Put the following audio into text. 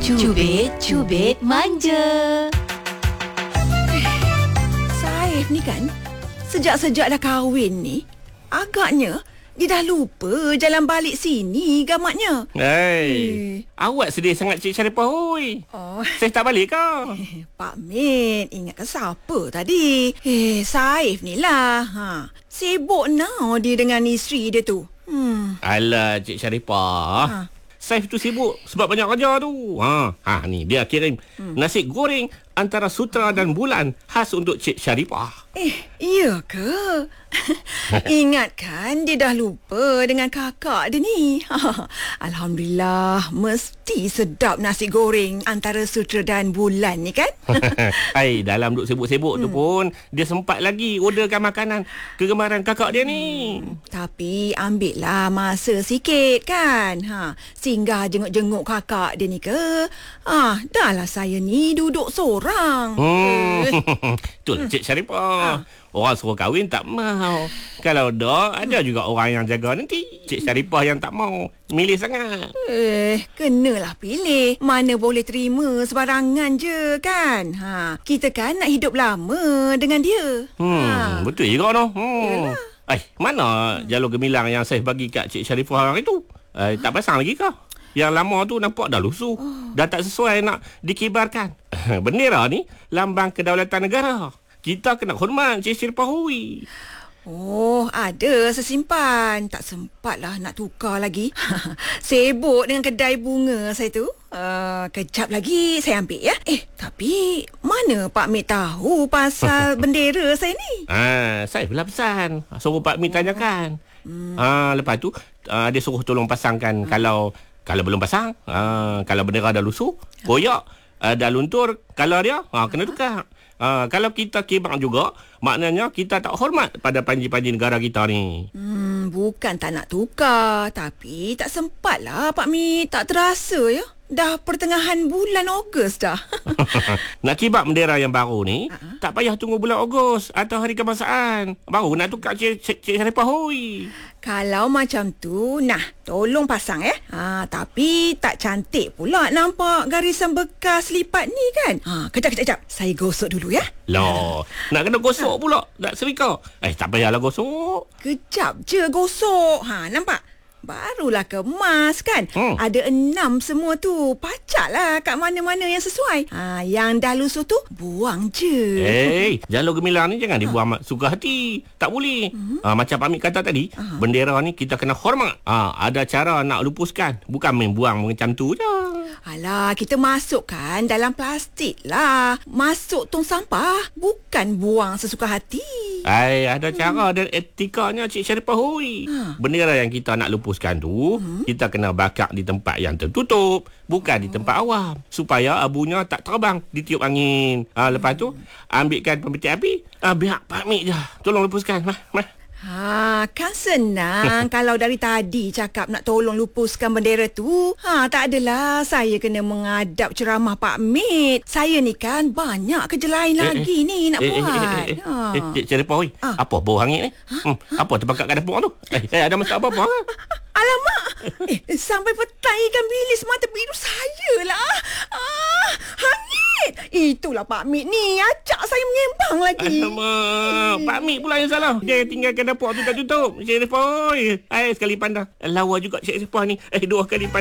Cubit manja. Saif ni kan, sejak dah kahwin ni, agaknya dia dah lupa jalan balik sini gamaknya. Awak sedih sangat Cik Sharifah, oi. Oh. Saya tak balik ke? Pak Min, ingatkan siapa tadi? Saif ni lah. Sibuk now dia dengan isteri dia tu. Alah Cik Sharifah. Saif tu sibuk sebab banyak kerja tu. Ni dia kirim nasi goreng antara Sutra dan Bulan khas untuk Cik Sharifah. Iya ke? Ingatkan dia dah lupa dengan kakak dia ni. Alhamdulillah, mesti sedap nasi goreng antara Sutra dan Bulan ni kan? Dalam duk sibuk-sibuk tu pun dia sempat lagi orderkan makanan kegemaran kakak dia ni. Tapi ambil lah masa sikit kan. Singgah jenguk-jenguk kakak dia ni ke? Dah lah saya ni duduk seorang. Betul Cik Sharifah. Orang suruh kahwin tak mau. Kalau dah, ada juga orang yang jaga nanti. Cik Sharifah yang tak mau. Milih sangat. Kenalah pilih. Mana boleh terima sebarangan je kan. Kita kan nak hidup lama dengan dia. Betul juga no. Mana jalur gemilang yang saya bagi kat Cik Sharifah orang itu? Tak pasang lagi ke? Yang lama tu nampak dah lusuh. Dah tak sesuai nak dikibarkan. Bendera ni lambang kedaulatan negara. Kita kena hormat Cik Sharifah, hui. Ada sesimpan. Tak sempat lah nak tukar lagi. Sibuk dengan kedai bunga saya tu. Kejap lagi saya ambil ya. Tapi mana Pak Mit tahu pasal bendera saya ni? Saya pula pesan. Suruh Pak Mit tanyakan. Lepas tu dia suruh tolong pasangkan. Kalau belum pasang, kalau bendera dah lusuh, koyak, dah luntur, kalau dia kena tukar. Kalau kita kibar juga, maknanya kita tak hormat pada panji-panji negara kita ni. Bukan tak nak tukar, tapi tak sempat lah Pak Mit. Tak terasa ya. Dah pertengahan bulan Ogos dah. Nak kibar bendera yang baru ni, tak payah tunggu bulan Ogos atau hari kebangsaan. Baru nak tukar Cik Sharifah, hui. Kalau macam tu, tolong pasang ya. Tapi tak cantik pula nampak garisan bekas lipat ni kan. Kejap. Saya gosok dulu ya. Loh, nak kena gosok pula. Nak serika. Tak payahlah gosok. Kejap je gosok. Nampak? Barulah kemas kan. Ada 6 semua tu. Pacak lah kat mana-mana yang sesuai. Yang dah lusuh tu buang je. Jalur gemilang ni jangan dibuang suka hati. Tak boleh. Macam Pak Mit kata tadi, bendera ni kita kena hormat. Ada cara nak lupuskan. Bukan main buang macam tu je. Alah, kita masukkan dalam plastik lah. Masuk tong sampah. Bukan buang sesuka hati. Ada cara dan etikanya Cik Sharifah, hui. Bendera yang kita nak lupuskan tu, kita kena bakar di tempat yang tertutup, bukan di tempat awam, supaya abunya tak terbang ditiup angin. Lepas tu ambilkan pembetik api, biar Pak Mit je tolong lepuskan. Kan senang. Kalau dari tadi cakap nak tolong lupuskan bendera tu, tak adalah saya kena mengadap ceramah Pak Mit. Saya ni kan banyak kerja lain lagi ni nak buat. Cik Sharifah, apa bau hangit ni? Apa terbakar kat dapur tu? Ada masak apa-apa? Alamak, sampai petai ikan bilis mata biru saya lah. Hangit. Itulah Pak Mit ni, acak saya menyembang lagi. Alamak, Pak Mit pula yang salah. Dia tinggalkan dapur tu tak tutup. Cik Sharifah, sekali pandang. Lawa juga Cik Sharifah ni. 2 kali pandang.